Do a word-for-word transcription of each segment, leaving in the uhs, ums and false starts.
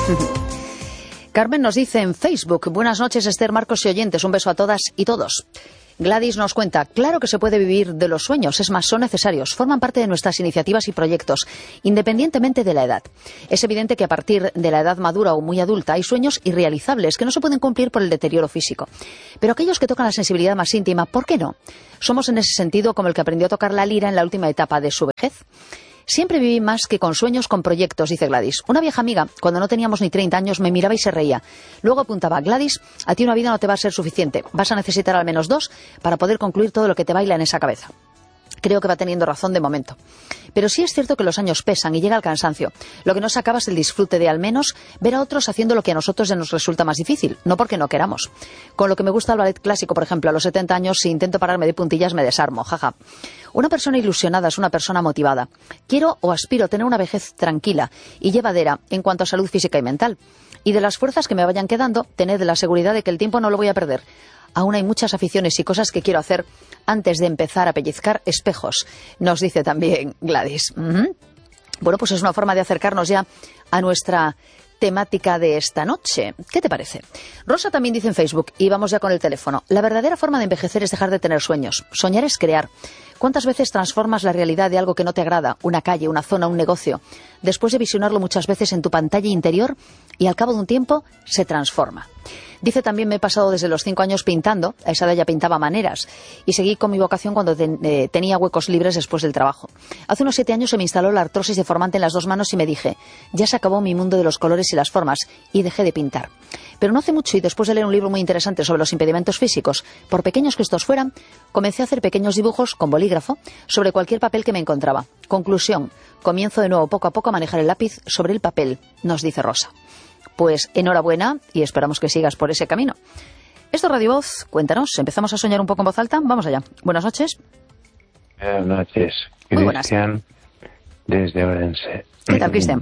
Carmen nos dice en Facebook: buenas noches, Esther, Marcos y oyentes, un beso a todas y todos. Gladys nos cuenta: claro que se puede vivir de los sueños, es más, son necesarios, forman parte de nuestras iniciativas y proyectos, independientemente de la edad. Es evidente que a partir de la edad madura o muy adulta hay sueños irrealizables que no se pueden cumplir por el deterioro físico. Pero aquellos que tocan la sensibilidad más íntima, ¿por qué no? Somos en ese sentido como el que aprendió a tocar la lira en la última etapa de su vejez. Siempre viví más que con sueños, con proyectos, dice Gladys. Una vieja amiga, cuando no teníamos ni treinta años, me miraba y se reía. Luego apuntaba: Gladys, a ti una vida no te va a ser suficiente. Vas a necesitar al menos dos para poder concluir todo lo que te baila en esa cabeza. Creo que va teniendo razón de momento. Pero sí es cierto que los años pesan y llega el cansancio. Lo que nos acaba es el disfrute de al menos ver a otros haciendo lo que a nosotros nos resulta más difícil, no porque no queramos. Con lo que me gusta el ballet clásico, por ejemplo, a los setenta años, si intento pararme de puntillas me desarmo, jaja. Una persona ilusionada es una persona motivada. Quiero o aspiro a tener una vejez tranquila y llevadera en cuanto a salud física y mental. Y de las fuerzas que me vayan quedando, tened la seguridad de que el tiempo no lo voy a perder. Aún hay muchas aficiones y cosas que quiero hacer antes de empezar a pellizcar espejos, nos dice también Gladys. Uh-huh. Bueno, pues es una forma de acercarnos ya a nuestra temática de esta noche. ¿Qué te parece? Rosa también dice en Facebook, y vamos ya con el teléfono: la verdadera forma de envejecer es dejar de tener sueños. Soñar es crear. ¿Cuántas veces transformas la realidad de algo que no te agrada? Una calle, una zona, un negocio. Después de visionarlo muchas veces en tu pantalla interior y al cabo de un tiempo se transforma. Dice también: me he pasado desde los cinco años pintando, a esa edad ya pintaba maneras, y seguí con mi vocación cuando ten, eh, tenía huecos libres después del trabajo. Hace unos siete años se me instaló la artrosis deformante en las dos manos y me dije: ya se acabó mi mundo de los colores y las formas, y dejé de pintar. Pero no hace mucho, y después de leer un libro muy interesante sobre los impedimentos físicos, por pequeños que estos fueran, comencé a hacer pequeños dibujos con bolígrafo sobre cualquier papel que me encontraba. Conclusión: comienzo de nuevo poco a poco a manejar el lápiz sobre el papel, nos dice Rosa. Pues enhorabuena y esperamos que sigas por ese camino. Esto es Radio Voz, cuéntanos, ¿empezamos a soñar un poco en voz alta? Vamos allá. Buenas noches. Buenas noches, Muy buenas. Cristian, desde Orense. ¿Qué tal, Cristian?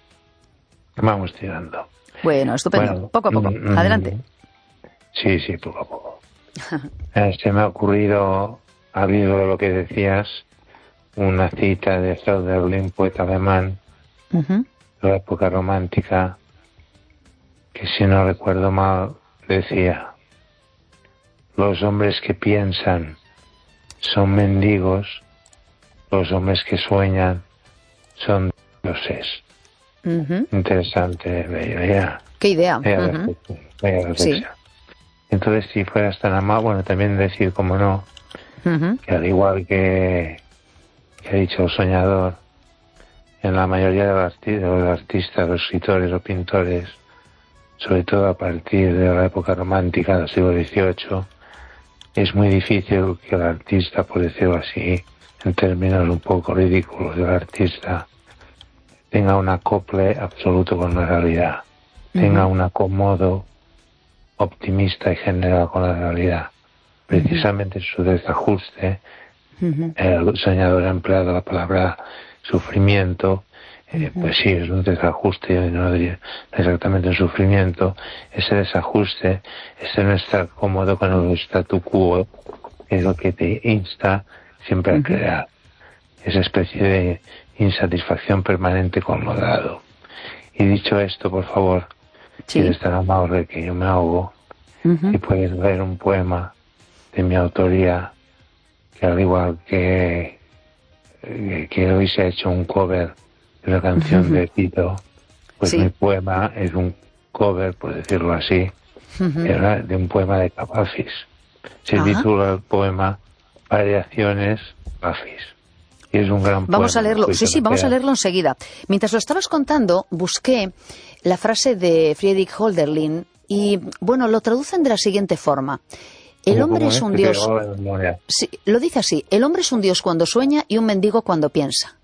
Vamos tirando. Bueno, estupendo. Bueno, poco a poco. Mm, Adelante. Sí, sí, poco a poco. eh, se me ha ocurrido, al hilo de lo que decías, una cita de Hölderlin, poeta alemán, uh-huh. de la época romántica, que si no recuerdo mal decía: los hombres que piensan son mendigos, los hombres que sueñan son dioses. Uh-huh. Interesante, bella. ¿Qué idea? Bella uh-huh. bella sí. Entonces, si fueras tan amable, bueno, también decir, como no, uh-huh. que al igual que, que ha dicho el soñador, en la mayoría de los, arti- de los artistas, los escritores o pintores, sobre todo a partir de la época romántica del siglo dieciocho, es muy difícil que el artista, por decirlo así, en términos un poco ridículos del artista, tenga un acople absoluto con la realidad, uh-huh. tenga un acomodo optimista y general con la realidad. Precisamente uh-huh. su desajuste, uh-huh. el soñador ha empleado la palabra sufrimiento. Eh, pues sí, es un desajuste, no diría exactamente un sufrimiento. Ese desajuste, ese no estar cómodo con el statu quo, es lo que te insta siempre a crear. Esa especie de insatisfacción permanente con lo dado. Y dicho esto, por favor, sí. si eres tan amable que yo me ahogo, uh-huh. y puedes leer un poema de mi autoría, que al igual que, que hoy se ha hecho un cover la canción uh-huh. de Tito, pues sí. mi poema es un cover, por decirlo así, uh-huh. era de un poema de Cavafis. Se uh-huh. titula el poema Variaciones Cavafis. Y es un gran Vamos poema. a leerlo, sí, sí, vamos a leerlo enseguida. Mientras lo estabas contando, busqué la frase de Friedrich Hölderlin y, bueno, lo traducen de la siguiente forma. El hombre es un dios... Sí, lo dice así: el hombre es un dios cuando sueña y un mendigo cuando piensa.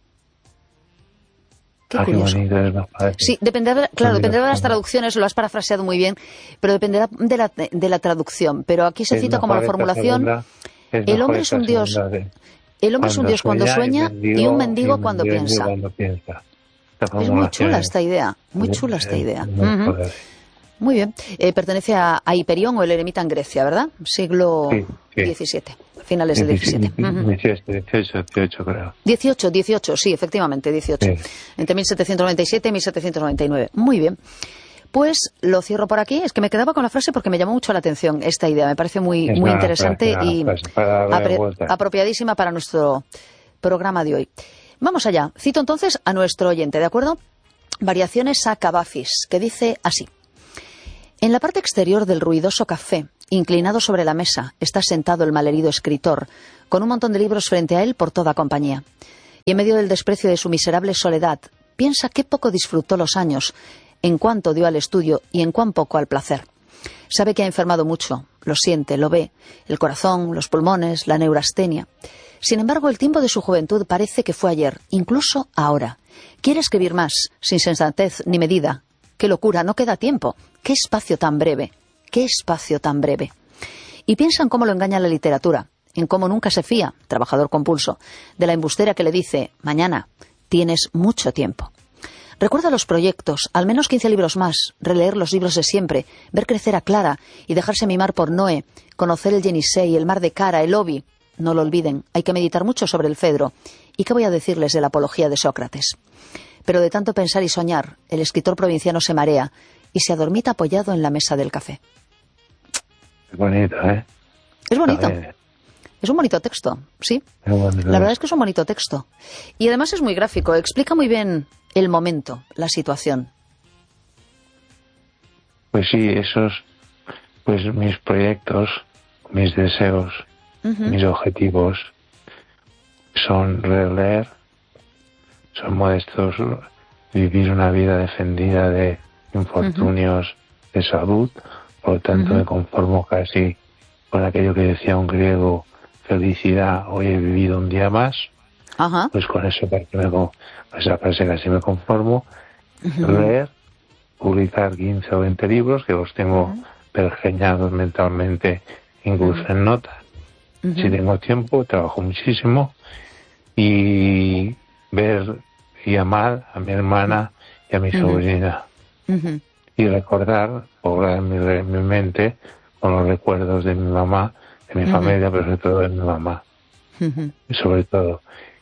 Qué ah, curioso. Qué bonito, es sí, dependerá, claro, dependerá de las traducciones, lo has parafraseado muy bien, pero dependerá de la, de la traducción. Pero aquí se es cita como la formulación: segunda, el hombre es un dios, de, el hombre es un dios cuando sueña y un mendigo, y un mendigo cuando, piensa. cuando piensa. Es muy chula esta idea, muy chula esta idea. Uh-huh. Muy bien. Eh, pertenece a, a Hiperión o el eremita en Grecia, ¿verdad? Siglo sí, sí. diecisiete. Finales del diecisiete. dieciocho, dieciocho, creo. dieciocho, dieciocho, sí, efectivamente, dieciocho. Sí. Entre mil setecientos noventa y siete y mil setecientos noventa y nueve. Muy bien. Pues lo cierro por aquí. Es que me quedaba con la frase porque me llamó mucho la atención esta idea. Me parece muy, muy interesante frase, y para apre- apropiadísima para nuestro programa de hoy. Vamos allá. Cito entonces a nuestro oyente, ¿de acuerdo? Variaciones a Cavafis, que dice así. En la parte exterior del ruidoso café, inclinado sobre la mesa, está sentado el malherido escritor, con un montón de libros frente a él por toda compañía. Y en medio del desprecio de su miserable soledad, piensa qué poco disfrutó los años, en cuánto dio al estudio y en cuán poco al placer. Sabe que ha enfermado mucho, lo siente, lo ve, el corazón, los pulmones, la neurastenia. Sin embargo, el tiempo de su juventud parece que fue ayer, incluso ahora. Quiere escribir más, sin sensatez ni medida. ¡Qué locura! No queda tiempo. ¡Qué espacio tan breve! ¡Qué espacio tan breve! Y piensa en cómo lo engaña la literatura, en cómo nunca se fía, trabajador compulso, de la embustera que le dice, mañana, tienes mucho tiempo. Recuerda los proyectos, al menos quince libros más, releer los libros de siempre, ver crecer a Clara y dejarse mimar por Noé, conocer el Yenisei, el mar de Cara, el Obi. No lo olviden, hay que meditar mucho sobre el Fedro. ¿Y qué voy a decirles de la apología de Sócrates? Pero de tanto pensar y soñar, el escritor provinciano se marea y se adormita apoyado en la mesa del café. Es bonito, ¿eh? Es bonito. Es un bonito texto, sí. La verdad es que es un bonito texto. Y además es muy gráfico, explica muy bien el momento, la situación. Pues sí, esos, pues mis proyectos, mis deseos, uh-huh. mis objetivos son releer, son modestos, vivir una vida defendida de infortunios uh-huh. de salud, por lo tanto uh-huh. me conformo casi con aquello que decía un griego, felicidad, hoy he vivido un día más, uh-huh. pues con eso me, con esa frase casi me conformo, uh-huh. leer, publicar quince o veinte libros, que los tengo uh-huh. pergeñados mentalmente, incluso uh-huh. en notas, uh-huh. si tengo tiempo, trabajo muchísimo, y ver y amar a mi hermana y a mi uh-huh. sobrina, uh-huh. y recordar, poblar mi, mi mente con los recuerdos de mi mamá, de mi uh-huh. familia, pero sobre todo de mi mamá, uh-huh. y sobre todo.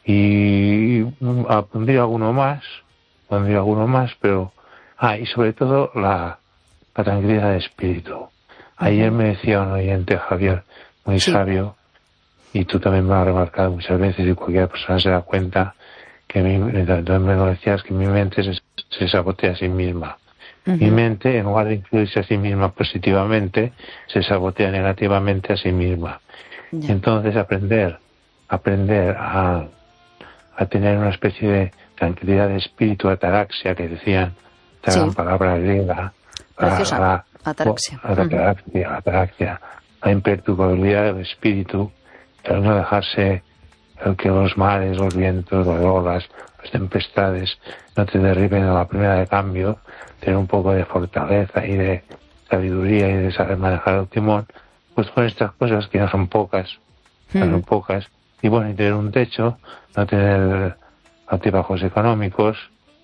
Y pondría alguno más, pondría alguno más, pero, ah, y sobre todo la, la tranquilidad de espíritu. Uh-huh. Ayer me decía un oyente, Javier, muy sí. sabio, y tú también me lo has remarcado muchas veces, y cualquier persona se da cuenta, que mi, entonces me lo decías, que mi mente se, se sabotea a sí misma. Uh-huh. Mi mente, en lugar de incluirse a sí misma positivamente, se sabotea negativamente a sí misma. Yeah. Entonces aprender, aprender a, a tener una especie de tranquilidad de espíritu, ataraxia, que decían, esta sí. gran palabra griega, preciosa, la, ataraxia. La, ataraxia, uh-huh. ataraxia, la imperturbabilidad del espíritu, el no dejarse, el que los mares, los vientos, las olas, las tempestades no te derriben a la primera de cambio, tener un poco de fortaleza y de sabiduría y de saber manejar el timón, pues con estas cosas que no son pocas, mm. no son pocas, y bueno, y tener un techo, no tener altibajos económicos,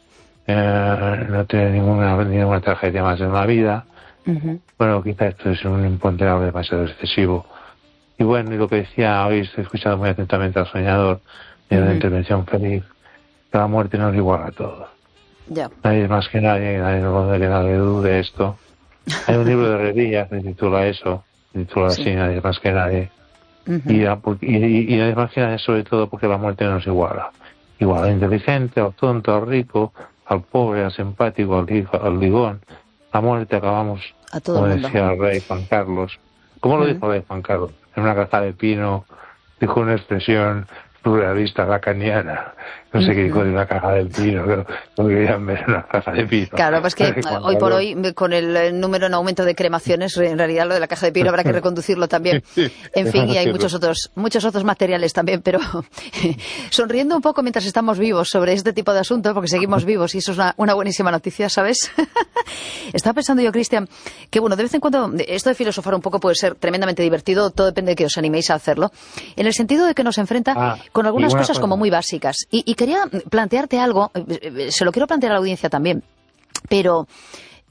eh, no tener ninguna, ninguna tragedia más en la vida, uh-huh. bueno, quizá esto es un imponderable demasiado excesivo. Y bueno, y lo que decía hoy, estoy escuchando muy atentamente al soñador, en uh-huh. una intervención feliz, que la muerte nos iguala a todos. Yeah. Nadie más que nadie, nadie no que nadie dude esto. Hay un libro de Revilla que titula eso, titula sí. así, nadie más que nadie. Uh-huh. y, y, y nadie más que nadie, sobre todo porque la muerte nos iguala. Igual al inteligente, al tonto, al rico, al pobre, al simpático, al, hijo, al ligón. La muerte acabamos, a todo como mundo. Decía el rey Juan Carlos. ¿Cómo lo uh-huh. dijo el rey Juan Carlos? En una caja de pino, dijo una expresión pluralista lacaniana. No sé uh-huh. qué dijo de una caja de pino, pero no querían ver una caja de pino. Claro, pues que hoy por hoy, con el número en aumento de cremaciones, en realidad lo de la caja de pino habrá que reconducirlo también. En fin, y hay muchos otros, muchos otros materiales también, pero sonriendo un poco mientras estamos vivos sobre este tipo de asuntos, porque seguimos vivos y eso es una, una buenísima noticia, ¿sabes? Estaba pensando yo, Cristian, que bueno, de vez en cuando esto de filosofar un poco puede ser tremendamente divertido, todo depende de que os animéis a hacerlo, en el sentido de que nos enfrenta ah, con algunas cosas cosa. como muy básicas. Y, y quería plantearte algo, se lo quiero plantear a la audiencia también, pero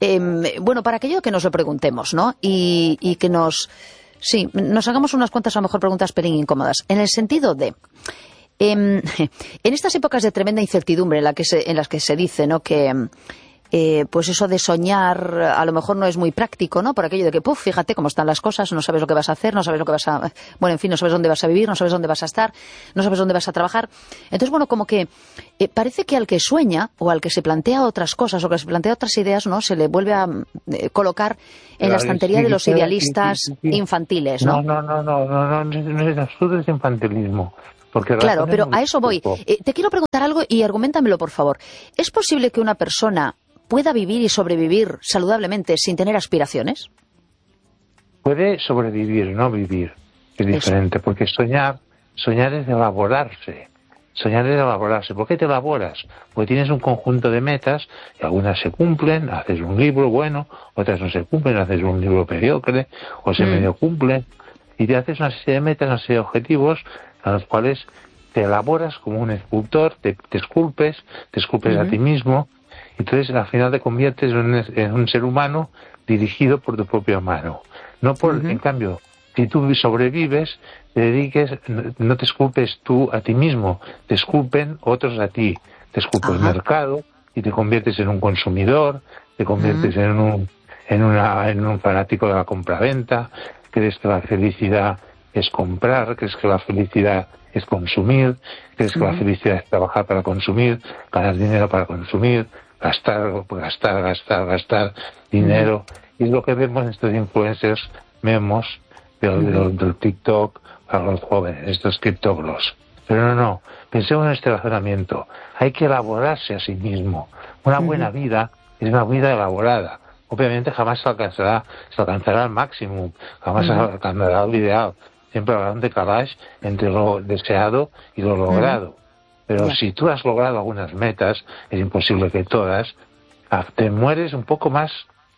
eh, bueno, para aquello que nos lo preguntemos, ¿no? Y, y que nos, sí, nos hagamos unas cuantas, a lo mejor, preguntas pelín incómodas. En el sentido de, eh, en estas épocas de tremenda incertidumbre en, la que se, en las que se dice, ¿no?, que Eh, pues eso de soñar a lo mejor no es muy práctico, ¿no? Por aquello de que, puf, fíjate cómo están las cosas, no sabes lo que vas a hacer, no sabes lo que vas a... Bueno, en fin, no sabes dónde vas a vivir, no sabes dónde vas a estar, no sabes dónde vas a trabajar. Entonces, bueno, como que eh, parece que al que sueña o al que se plantea otras cosas o que se plantea otras ideas, ¿no?, se le vuelve a eh, colocar en la estantería de los idealistas infantiles, ¿no? No, no, no, no, no, no, no, no es absurdo, es infantilismo. Porque claro, pero a eso voy. Eh, te quiero preguntar algo y arguméntamelo, por favor. ¿Es posible que una persona pueda vivir y sobrevivir saludablemente sin tener aspiraciones? Puede sobrevivir, no vivir. Es diferente, Eso. porque soñar, soñar es elaborarse. Soñar es elaborarse. ¿Por qué te elaboras? Porque tienes un conjunto de metas y algunas se cumplen, haces un libro bueno, otras no se cumplen, haces un libro mediocre o se mm. medio cumplen y te haces una serie de metas, una serie de objetivos a los cuales te elaboras como un escultor, te, te esculpes, te esculpes uh-huh. a ti mismo. Entonces, al final te conviertes en un, en un ser humano dirigido por tu propia mano. No por, uh-huh. En cambio, si tú sobrevives, te dediques, no te esculpes tú a ti mismo, te esculpen otros a ti. Te esculpe uh-huh. el mercado y te conviertes en un consumidor, te conviertes uh-huh. en un en, una, en un fanático de la compraventa, crees que la felicidad es comprar, crees que la felicidad es consumir, crees que uh-huh. la felicidad es trabajar para consumir, ganar dinero para consumir, gastar, gastar, gastar, gastar dinero. Uh-huh. Y es lo que vemos en estos influencers, vemos del, uh-huh. del, del TikTok para los jóvenes, estos criptoglos. Pero no, no, pensemos en este razonamiento. Hay que elaborarse a sí mismo. Una uh-huh. buena vida es una vida elaborada. Obviamente jamás se alcanzará, se alcanzará al máximo, jamás uh-huh. se alcanzará al ideal. Siempre habrá un decalaje entre lo deseado y lo logrado. Uh-huh. Pero yeah. si tú has logrado algunas metas, es imposible que todas, te mueres un poco más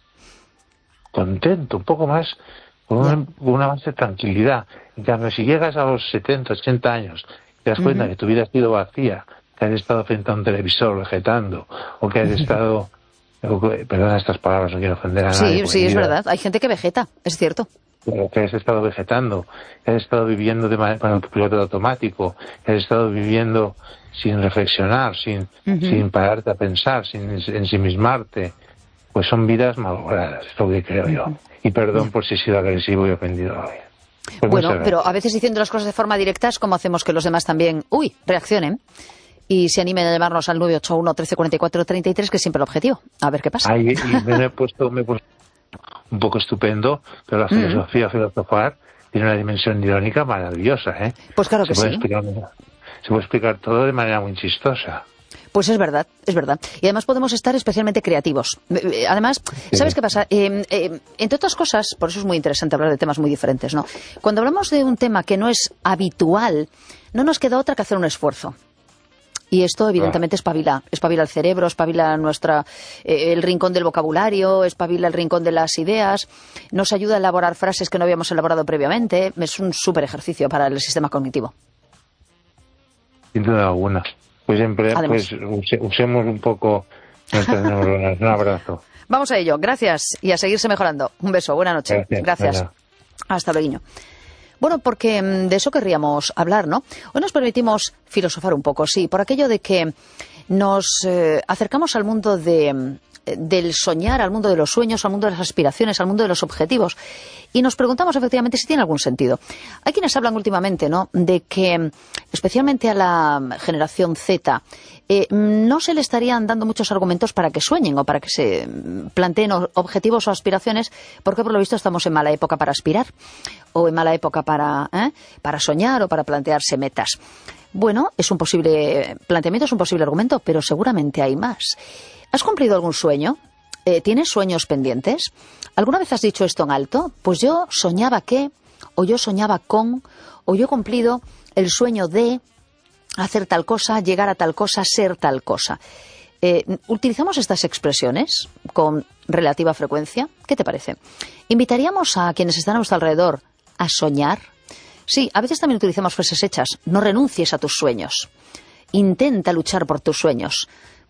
contento, un poco más con yeah. un, una base de tranquilidad. En cambio, si llegas a los setenta, ochenta años, te das cuenta uh-huh. que tu vida ha sido vacía, que has estado frente a un televisor vegetando, o que has estado... Perdona estas palabras, no quiero ofender a nadie. Sí, sí, es verdad. Hay gente que vegeta, es cierto. Que has estado vegetando, que has estado viviendo de manera, con el piloto automático, que has estado viviendo sin reflexionar, sin, uh-huh. sin pararte a pensar, sin ensimismarte, pues son vidas malogradas, es lo que creo uh-huh. yo. Y perdón uh-huh. por si he sido agresivo y ofendido hoy. Pues bueno, pero a veces diciendo las cosas de forma directa es como hacemos que los demás también, uy, reaccionen. Y se animen a llamarnos al nueve ocho uno, trece cuarenta y cuatro, treinta y tres, que es siempre el objetivo. A ver qué pasa. Ay, y me he puesto, me he puesto un poco estupendo, pero la filosofía, mm. filosofar, tiene una dimensión irónica maravillosa, ¿eh? Pues claro que se puede sí. Explicar, se puede explicar todo de manera muy chistosa. Pues es verdad, es verdad. Y además podemos estar especialmente creativos. Además, ¿sabes sí. qué pasa? Eh, eh, entre otras cosas, por eso es muy interesante hablar de temas muy diferentes, ¿no? Cuando hablamos de un tema que no es habitual, no nos queda otra que hacer un esfuerzo. Y esto, evidentemente, espabila. Espabila el cerebro, espabila nuestra, eh, el rincón del vocabulario, espabila el rincón de las ideas, nos ayuda a elaborar frases que no habíamos elaborado previamente. Es un súper ejercicio para el sistema cognitivo. Sin duda alguna. Pues siempre pues, use, usemos un poco nuestras neuronas. Un abrazo. Vamos a ello. Gracias. Y a seguirse mejorando. Un beso. Buena noche. Gracias. Gracias. Hasta luego. Bueno, porque de eso querríamos hablar, ¿no? Hoy nos permitimos filosofar un poco, sí, por aquello de que nos eh, acercamos al mundo de, del soñar, al mundo de los sueños, al mundo de las aspiraciones, al mundo de los objetivos, y nos preguntamos efectivamente si tiene algún sentido. Hay quienes hablan últimamente, ¿no?, de que, especialmente a la generación Z, eh, no se le estarían dando muchos argumentos para que sueñen o para que se planteen objetivos o aspiraciones, porque por lo visto estamos en mala época para aspirar o en mala época para, ¿eh? para soñar o para plantearse metas. Bueno, es un posible planteamiento, es un posible argumento, pero seguramente hay más. ¿Has cumplido algún sueño? Eh, ¿Tienes sueños pendientes? ¿Alguna vez has dicho esto en alto? Pues yo soñaba que, o yo soñaba con, o yo he cumplido el sueño de hacer tal cosa, llegar a tal cosa, ser tal cosa. Eh, ¿Utilizamos estas expresiones con relativa frecuencia? ¿Qué te parece? ¿Invitaríamos a quienes están a nuestro alrededor a soñar? Sí, a veces también utilizamos frases hechas. No renuncies a tus sueños. Intenta luchar por tus sueños.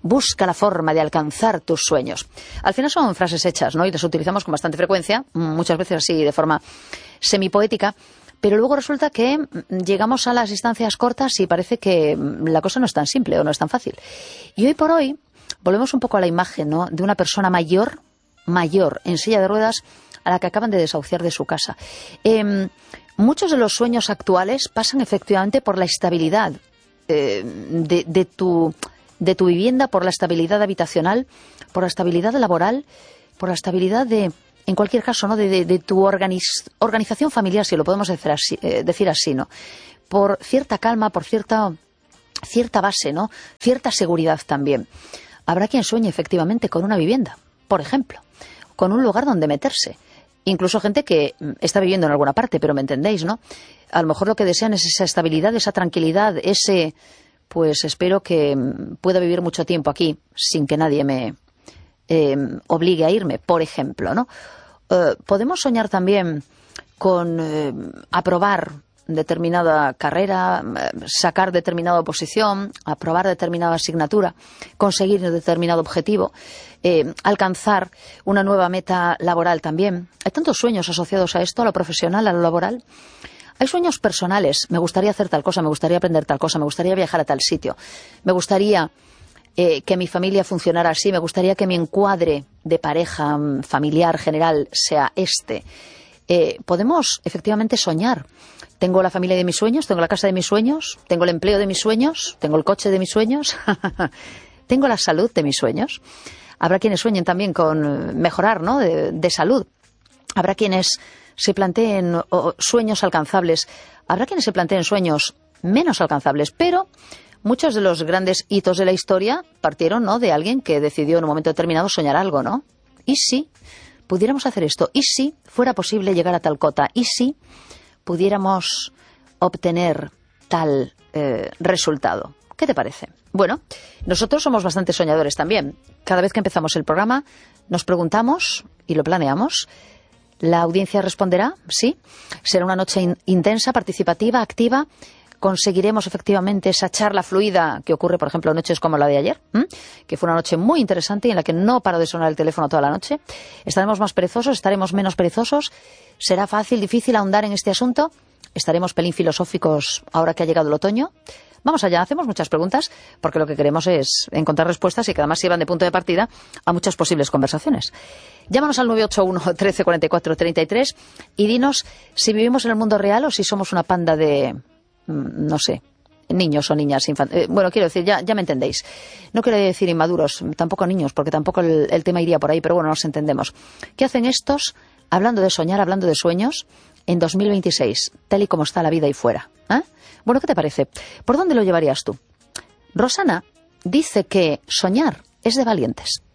busca la forma de alcanzar tus sueños. Al final son frases hechas, ¿no? Y las utilizamos con bastante frecuencia, muchas veces así de forma semipoética, pero luego resulta que llegamos a las distancias cortas y parece que la cosa no es tan simple o no es tan fácil. Y hoy por hoy volvemos un poco a la imagen, ¿no?, de una persona mayor, mayor, en silla de ruedas, a la que acaban de desahuciar de su casa. Eh, muchos de los sueños actuales pasan efectivamente por la estabilidad eh, de, de, tu, de tu vivienda, por la estabilidad habitacional, por la estabilidad laboral, por la estabilidad de, en cualquier caso, ¿no?, de, de, de tu organiz, organización familiar, si lo podemos decir así, eh, decir así, ¿no?, por cierta calma, por cierta, cierta base, ¿no?, cierta seguridad también. Habrá quien sueñe efectivamente con una vivienda, por ejemplo, con un lugar donde meterse. Incluso gente que está viviendo en alguna parte, pero me entendéis, ¿no? A lo mejor lo que desean es esa estabilidad, esa tranquilidad, ese, pues espero que pueda vivir mucho tiempo aquí sin que nadie me eh, obligue a irme, por ejemplo, ¿no? Eh, podemos soñar también con eh, aprobar determinada carrera, sacar determinada oposición, aprobar determinada asignatura, conseguir determinado objetivo, eh, alcanzar una nueva meta laboral también. Hay tantos sueños asociados a esto, a lo profesional, a lo laboral. Hay sueños personales. Me gustaría hacer tal cosa, me gustaría aprender tal cosa, me gustaría viajar a tal sitio, me gustaría eh, que mi familia funcionara así, me gustaría que mi encuadre de pareja, familiar, general, sea este. Eh, podemos efectivamente soñar. Tengo la familia de mis sueños, tengo la casa de mis sueños, tengo el empleo de mis sueños, tengo el coche de mis sueños, tengo la salud de mis sueños. Habrá quienes sueñen también con mejorar, ¿no?, de, de salud. Habrá quienes se planteen oh, sueños alcanzables. Habrá quienes se planteen sueños menos alcanzables, pero muchos de los grandes hitos de la historia partieron, ¿no?, de alguien que decidió en un momento determinado soñar algo, ¿no? ¿Y si pudiéramos hacer esto? ¿Y si fuera posible llegar a tal cota? ¿Y si pudiéramos obtener tal eh, resultado? ¿Qué te parece? Bueno, nosotros somos bastante soñadores también. Cada vez que empezamos el programa nos preguntamos y lo planeamos. ¿La audiencia responderá? Sí. ¿Será una noche in- intensa, participativa, activa? ¿Conseguiremos efectivamente esa charla fluida que ocurre, por ejemplo, noches como la de ayer? ¿Mm? Que fue una noche muy interesante y en la que no paró de sonar el teléfono toda la noche. ¿Estaremos más perezosos? ¿Estaremos menos perezosos? ¿Será fácil, difícil ahondar en este asunto? ¿Estaremos pelín filosóficos ahora que ha llegado el otoño? Vamos allá, hacemos muchas preguntas porque lo que queremos es encontrar respuestas y que además sirvan de punto de partida a muchas posibles conversaciones. Llámanos al nueve ocho uno, trece, cuarenta y cuatro, treinta y tres y dinos si vivimos en el mundo real o si somos una panda de, no sé, niños o niñas infantiles. Eh, bueno, quiero decir, ya, ya me entendéis. No quiero decir inmaduros, tampoco niños, porque tampoco el, el tema iría por ahí, pero bueno, nos entendemos. ¿Qué hacen estos, hablando de soñar, hablando de sueños, en dos mil veintiséis, tal y como está la vida ahí fuera? ¿Eh? Bueno, ¿qué te parece? ¿Por dónde lo llevarías tú? Rosana dice que soñar es de valientes.